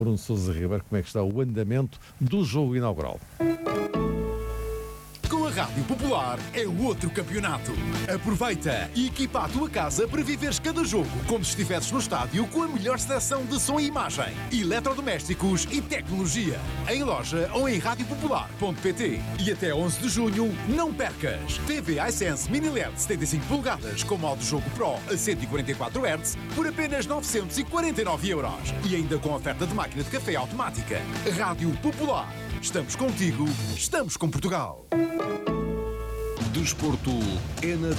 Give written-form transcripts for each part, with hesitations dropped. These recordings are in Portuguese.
Bruno Sousa Ribeiro, como é que está o andamento do jogo inaugural? Com a Rádio Popular é outro campeonato. Aproveita e equipa a tua casa para viveres cada jogo como se estivesses no estádio com a melhor seleção de som e imagem, eletrodomésticos e tecnologia. Em loja ou em radiopopular.pt. E até 11 de junho, não percas! TV iSense Mini LED 75 polegadas com modo jogo Pro a 144 Hz por apenas 949€. E ainda com oferta de máquina de café automática. Rádio Popular. Estamos contigo, estamos com Portugal. Desporto é na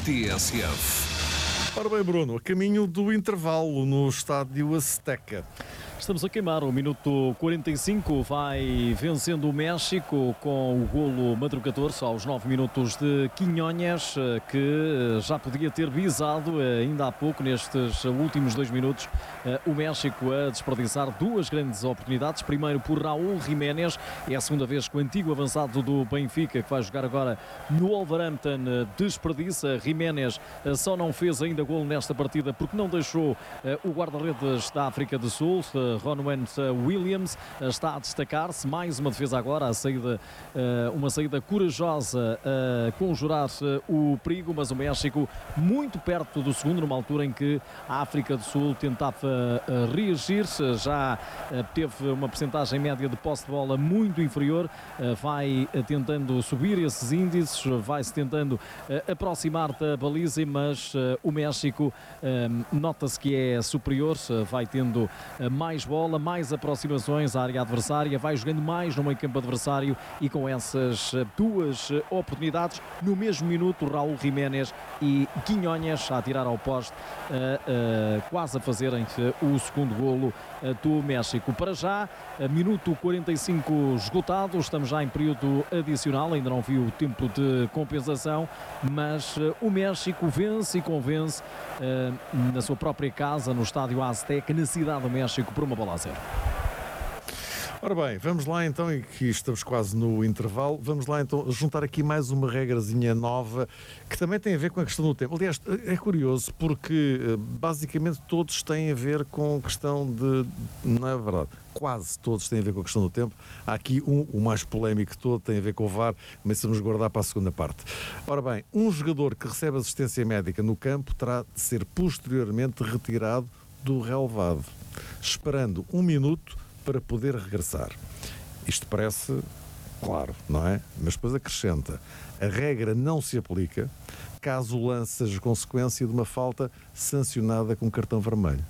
TSF. Ora bem, Bruno, a caminho do intervalo no estádio Azteca. Estamos a queimar o minuto 45, vai vencendo o México com o golo madrugador aos 9 minutos de Quiñones, que já podia ter visado ainda há pouco, nestes últimos 2 minutos, o México a desperdiçar 2 grandes oportunidades. Primeiro por Raúl Jiménez, é a segunda vez que o antigo avançado do Benfica, que vai jogar agora no Wolverhampton, desperdiça. Jiménez só não fez ainda golo nesta partida porque não deixou o guarda-redes da África do Sul, Ronwen Williams, está a destacar-se. Mais uma defesa agora, uma saída corajosa a conjurar o perigo, mas o México muito perto do segundo, numa altura em que a África do Sul tentava reagir, já teve uma percentagem média de posse de bola muito inferior, vai tentando subir esses índices, vai-se tentando aproximar da baliza, mas o México nota-se que é superior, vai tendo mais bola, mais aproximações à área adversária, vai jogando mais no meio campo adversário e com essas 2 oportunidades, no mesmo minuto, Raúl Jiménez e Quiñones a tirar ao poste, quase a fazerem o segundo golo do México. Para já, minuto 45 esgotado, estamos já em período adicional, ainda não vi o tempo de compensação, mas o México vence e convence na sua própria casa, no estádio Azteca, na cidade do México, por 1-0. Ora bem, vamos lá então, e que estamos quase no intervalo, vamos lá então juntar aqui mais uma regrazinha nova que também tem a ver com a questão do tempo. Aliás, é curioso porque basicamente todos têm a ver com a questão de... Não é verdade? Quase todos têm a ver com a questão do tempo. Há aqui o mais polémico todo, tem a ver com o VAR, mas vamos guardar para a segunda parte. Ora bem, um jogador que recebe assistência médica no campo terá de ser posteriormente retirado do relevado, esperando 1 minuto para poder regressar. Isto parece claro, não é? Mas depois acrescenta: a regra não se aplica caso o lance seja consequência de uma falta sancionada com cartão vermelho.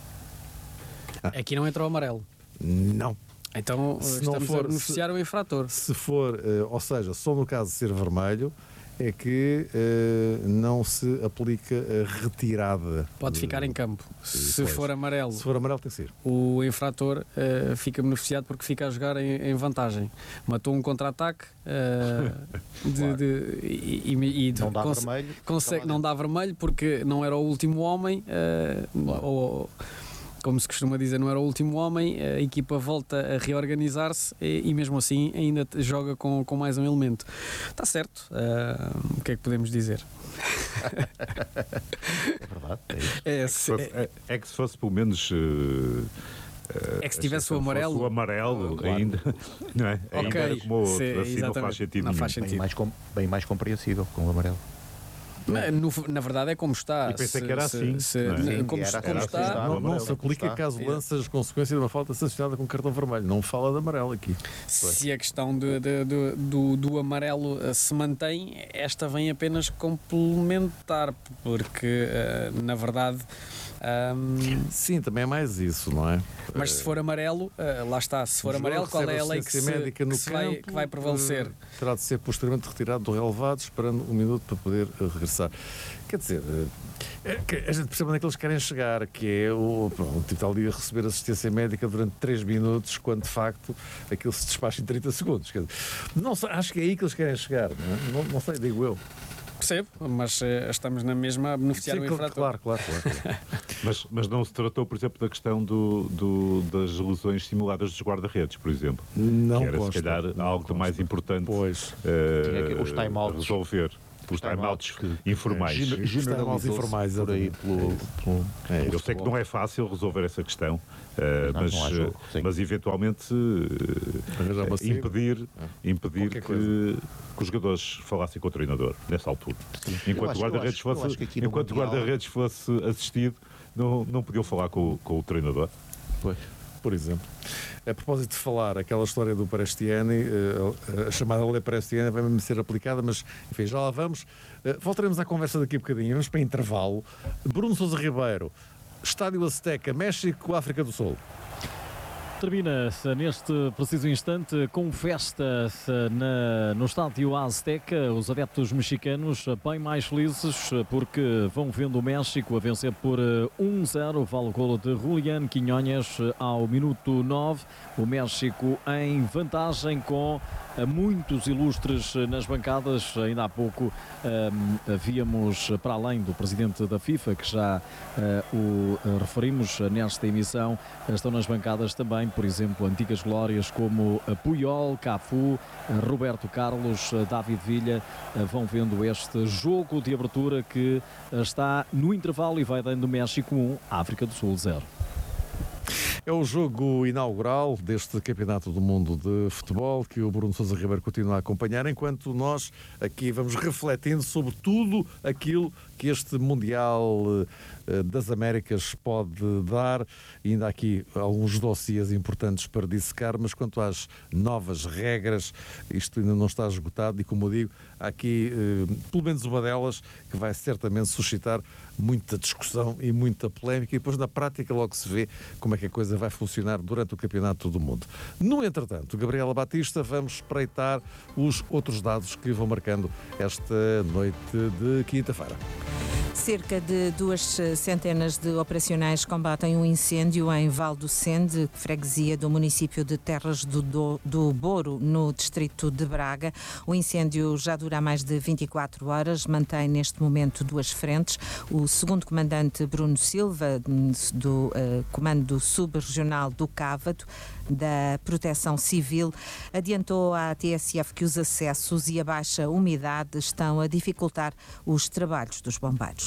Aqui não entra o amarelo. Não. Então estamos a beneficiar o infrator. Se for, ou seja, só no caso de ser vermelho, é que não se aplica a retirada. Pode ficar em campo. Se for amarelo, tem que ser. O infrator fica beneficiado porque fica a jogar em vantagem. Matou um contra-ataque não dá vermelho. Não dá vermelho porque não era o último homem, ou, como se costuma dizer, não era o último homem, a equipa volta a reorganizar-se e mesmo assim ainda joga com mais um elemento. Está certo. O que é que podemos dizer? É verdade. É que se fosse pelo menos... é que se tivesse o amarelo... O amarelo claro. Ainda, não é? Okay. Ainda era como o outro, assim não faz sentido nenhum. Bem mais compreensível com o amarelo. Na verdade é como está. E pensei que era assim. Como está. Não se aplica caso lances as consequências de uma falta sancionada com cartão vermelho. Não fala de amarelo aqui. Se a questão do amarelo se mantém, esta vem apenas complementar, porque na verdade... Sim, também é mais isso, não é? Mas se for amarelo, lá está. Se for amarelo, qual é a lei que vai prevalecer? Terá de ser posteriormente retirado do relevado, esperando 1 minuto para poder regressar. Quer dizer, a gente percebe onde é que eles querem chegar, que é o tipo está ali a receber assistência médica durante 3 minutos, quando de facto aquilo se despacha em 30 segundos. Quer dizer, não sei, acho que é aí que eles querem chegar, não é? Não sei, digo eu. Percebo, mas estamos na mesma a beneficiar o infrator. Claro. Mas não se tratou, por exemplo, da questão das lesões simuladas dos guarda-redes, por exemplo. Não que era, consta, se calhar, algo mais importante os time-outs. resolver. pelos timeouts informais. Timeouts informais, por aí Eu sei que não é fácil resolver essa questão, mas eventualmente impedir que os jogadores falassem com o treinador nessa altura. Enquanto o guarda-redes fosse assistido, não podiam falar com o treinador. Pois. Por exemplo. A propósito de falar, aquela história do Prestiani, a chamada lei Prestiani vai mesmo ser aplicada, mas enfim, já lá vamos. Voltaremos à conversa daqui a bocadinho. Vamos para intervalo. Bruno Sousa Ribeiro, Estádio Azteca, México, África do Sul. Termina-se neste preciso instante com festa no estádio Azteca. Os adeptos mexicanos bem mais felizes porque vão vendo o México a vencer por 1-0. Vale o golo de Julián Quiñones ao minuto 9. O México em vantagem com muitos ilustres nas bancadas. Ainda há pouco víamos, para além do presidente da FIFA, que já o referimos nesta emissão, estão nas bancadas também, por exemplo, antigas glórias como Puyol, Cafu, Roberto Carlos, David Villa. Vão vendo este jogo de abertura que está no intervalo e vai dando México 1, África do Sul 0. É o jogo inaugural deste Campeonato do Mundo de Futebol que o Bruno Sousa Ribeiro continua a acompanhar, enquanto nós aqui vamos refletindo sobre tudo aquilo que este Mundial das Américas pode dar. E ainda há aqui alguns dossiês importantes para dissecar, mas quanto às novas regras, isto ainda não está esgotado e, como eu digo, há aqui pelo menos uma delas que vai certamente suscitar muita discussão e muita polémica, e depois na prática logo se vê como é que a coisa vai funcionar durante o Campeonato do Mundo. No entretanto, Gabriela Batista, vamos espreitar os outros dados que vão marcando esta noite de quinta-feira. Cerca de 2 centenas de operacionais combatem um incêndio em Val do Sende, freguesia do município de Terras do Boro, no distrito de Braga. O incêndio já dura há mais de 24 horas, mantém neste momento 2 frentes. O segundo comandante Bruno Silva, do Comando Subregional do Cávado, da Proteção Civil, adiantou à TSF que os acessos e a baixa umidade estão a dificultar os trabalhos dos bombeiros.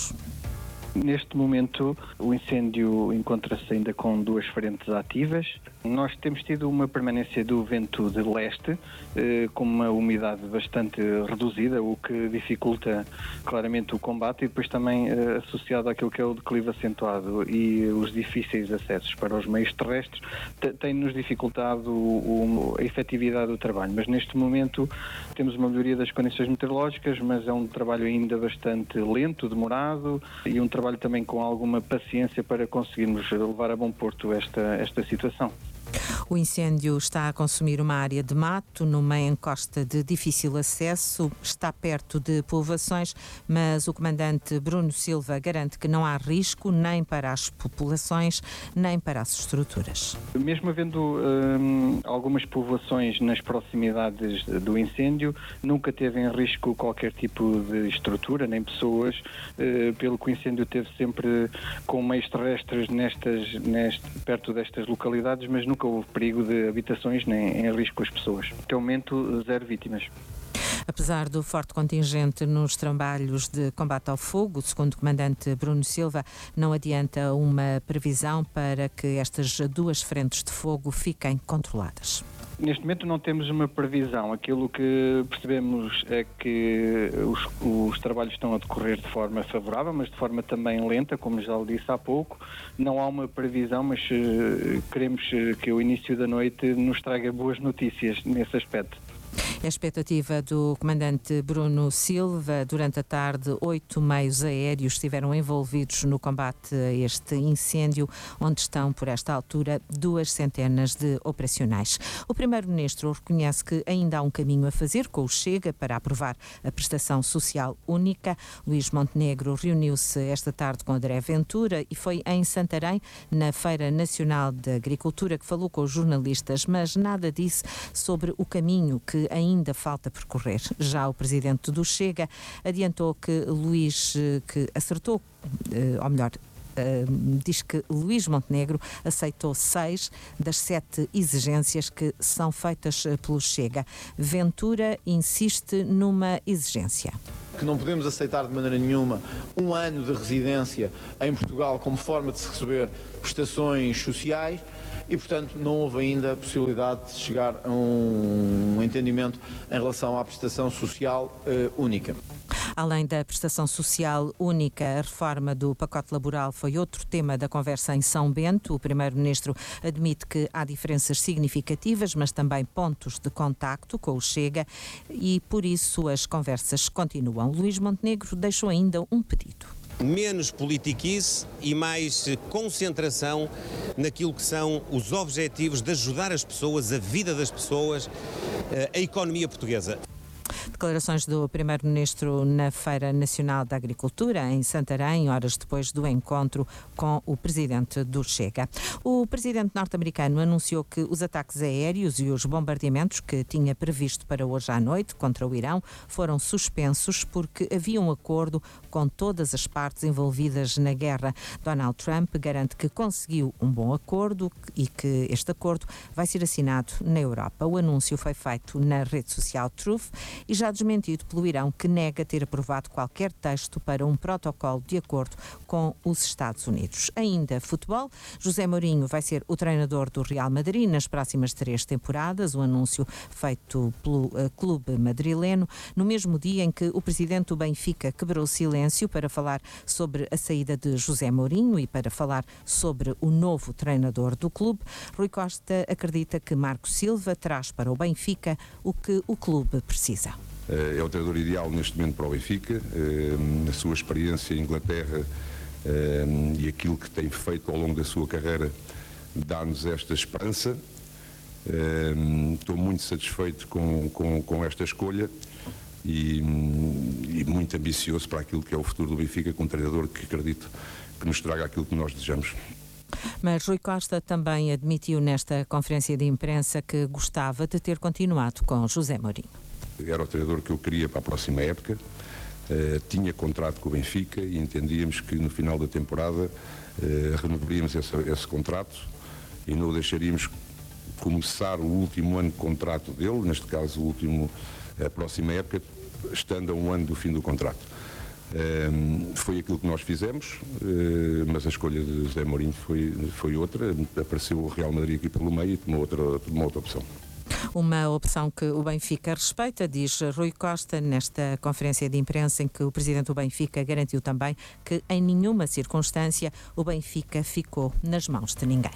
Neste momento, o incêndio encontra-se ainda com 2 frentes ativas. Nós temos tido uma permanência do vento de leste, com uma umidade bastante reduzida, o que dificulta claramente o combate, e depois também associado àquilo que é o declive acentuado e os difíceis acessos para os meios terrestres, tem-nos dificultado a efetividade do trabalho. Mas neste momento temos uma melhoria das condições meteorológicas, mas é um trabalho ainda bastante lento, demorado, e um trabalho também com alguma paciência para conseguirmos levar a bom porto esta situação. O incêndio está a consumir uma área de mato numa encosta de difícil acesso, está perto de povoações, mas o comandante Bruno Silva garante que não há risco nem para as populações, nem para as estruturas. Mesmo havendo algumas povoações nas proximidades do incêndio, nunca teve em risco qualquer tipo de estrutura, nem pessoas, pelo que o incêndio teve sempre com meios terrestres perto destas localidades, mas nunca houve perigo de habitações nem em risco as pessoas. Até o momento, 0 vítimas. Apesar do forte contingente nos trabalhos de combate ao fogo, segundo o comandante Bruno Silva, não adianta uma previsão para que estas 2 frentes de fogo fiquem controladas. Neste momento não temos uma previsão. Aquilo que percebemos é que os trabalhos estão a decorrer de forma favorável, mas de forma também lenta, como já lhe disse há pouco. Não há uma previsão, mas queremos que o início da noite nos traga boas notícias nesse aspecto. A expectativa do comandante Bruno Silva: durante a tarde, 8 meios aéreos estiveram envolvidos no combate a este incêndio, onde estão, por esta altura, 2 centenas de operacionais. O primeiro-ministro reconhece que ainda há um caminho a fazer com o Chega para aprovar a prestação social única. Luís Montenegro reuniu-se esta tarde com André Ventura e foi em Santarém, na Feira Nacional de Agricultura, que falou com os jornalistas, mas nada disse sobre o caminho que ainda falta percorrer. Já o presidente do Chega adiantou que diz que Luís Montenegro aceitou 6 das 7 exigências que são feitas pelo Chega. Ventura insiste numa exigência. que não podemos aceitar de maneira nenhuma um ano de residência em Portugal como forma de se receber prestações sociais e, portanto, não houve ainda a possibilidade de chegar a um entendimento em relação à prestação social única. Além da prestação social única, a reforma do pacote laboral foi outro tema da conversa em São Bento. O Primeiro-Ministro admite que há diferenças significativas, mas também pontos de contacto com o Chega e, por isso, as conversas continuam. Luís Montenegro deixou ainda um pedido. Menos politiquice e mais concentração naquilo que são os objetivos de ajudar as pessoas, a vida das pessoas, a economia portuguesa. Declarações do Primeiro-Ministro na Feira Nacional da Agricultura, em Santarém, horas depois do encontro com o Presidente do Chega. O Presidente norte-americano anunciou que os ataques aéreos e os bombardeamentos que tinha previsto para hoje à noite contra o Irão foram suspensos porque havia um acordo com todas as partes envolvidas na guerra. Donald Trump garante que conseguiu um bom acordo e que este acordo vai ser assinado na Europa. O anúncio foi feito na rede social Truth e já desmentido pelo Irão, que nega ter aprovado qualquer texto para um protocolo de acordo com os Estados Unidos. Ainda futebol, José Mourinho vai ser o treinador do Real Madrid nas próximas 3 temporadas, o anúncio feito pelo clube madrileno, no mesmo dia em que o presidente do Benfica quebrou silêncio para falar sobre a saída de José Mourinho e para falar sobre o novo treinador do clube. Rui Costa acredita que Marco Silva traz para o Benfica o que o clube precisa. É o treinador ideal neste momento para o Benfica, a sua experiência em Inglaterra e aquilo que tem feito ao longo da sua carreira dá-nos esta esperança. Estou muito satisfeito com esta escolha e muito ambicioso para aquilo que é o futuro do Benfica, com um treinador que acredito que nos traga aquilo que nós desejamos. Mas Rui Costa também admitiu nesta conferência de imprensa que gostava de ter continuado com José Mourinho. Era o treinador que eu queria para a próxima época, tinha contrato com o Benfica e entendíamos que no final da temporada renovaríamos esse contrato e não o deixaríamos começar o último ano de contrato dele, neste caso a próxima época, estando a um ano do fim do contrato. Foi aquilo que nós fizemos, mas a escolha de José Mourinho foi outra. Apareceu o Real Madrid aqui pelo meio e tomou outra opção. Uma opção que o Benfica respeita, diz Rui Costa, nesta conferência de imprensa em que o presidente do Benfica garantiu também que em nenhuma circunstância o Benfica ficou nas mãos de ninguém.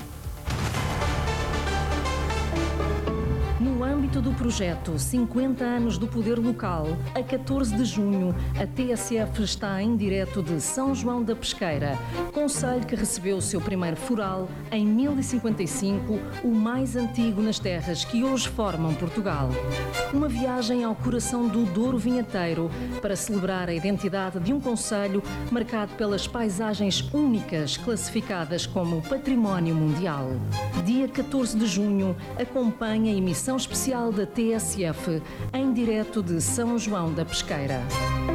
No âmbito do projeto 50 anos do poder local, a 14 de junho, a TSF está em direto de São João da Pesqueira, concelho que recebeu o seu primeiro foral em 1055, o mais antigo nas terras que hoje formam Portugal. Uma viagem ao coração do Douro Vinheteiro para celebrar a identidade de um concelho marcado pelas paisagens únicas classificadas como Património Mundial. Dia 14 de junho, acompanha a emissão especial da TSF em direto de São João da Pesqueira.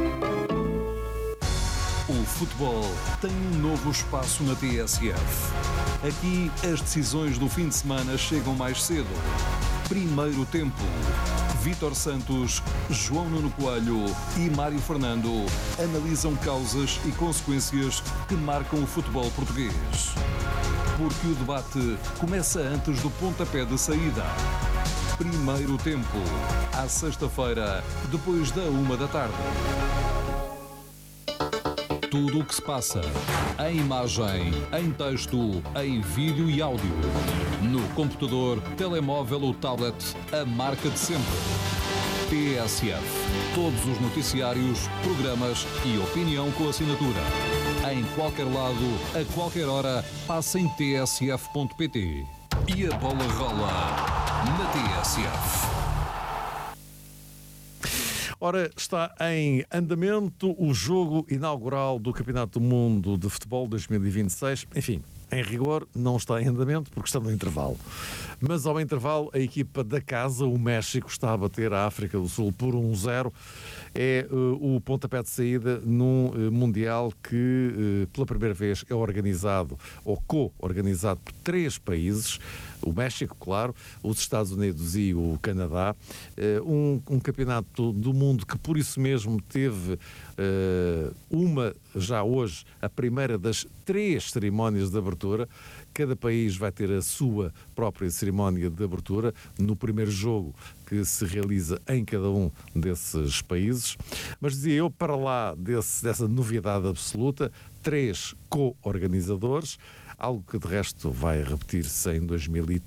O futebol tem um novo espaço na TSF. Aqui as decisões do fim de semana chegam mais cedo. Primeiro tempo. Vítor Santos, João Nuno Coelho e Mário Fernando analisam causas e consequências que marcam o futebol português. Porque o debate começa antes do pontapé de saída. Primeiro tempo, à sexta-feira, depois da 13h. Tudo o que se passa, em imagem, em texto, em vídeo e áudio. No computador, telemóvel ou tablet, a marca de sempre. TSF. Todos os noticiários, programas e opinião com assinatura. Em qualquer lado, a qualquer hora, passa em tsf.pt. E a bola rola na TSF. Ora, está em andamento o jogo inaugural do Campeonato do Mundo de Futebol 2026. Enfim, em rigor, não está em andamento porque está no intervalo. Mas ao intervalo, a equipa da casa, o México, está a bater a África do Sul por 1-0. É o pontapé de saída num Mundial que, pela primeira vez, é organizado ou co-organizado por 3 países. O México, claro, os Estados Unidos e o Canadá. Um campeonato do mundo que, por isso mesmo, teve já hoje, a primeira das 3 cerimónias de abertura. Cada país vai ter a sua própria cerimónia de abertura no primeiro jogo que se realiza em cada um desses países. Mas dizia eu, para lá dessa novidade absoluta, 3 co-organizadores, algo que de resto vai repetir-se em 2030.